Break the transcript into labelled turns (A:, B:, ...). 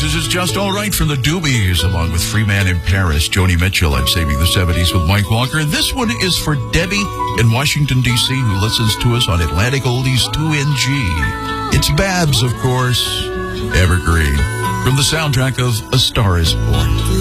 A: This is Just All Right from the Doobies, along with Free Man in Paris, Joni Mitchell. I'm saving the 70s with Mike Walker. And this one is for Debbie in Washington, D.C., who listens to us on Atlantic Oldies 2NG. It's Babs, of course, Evergreen, from the soundtrack of A Star is Born.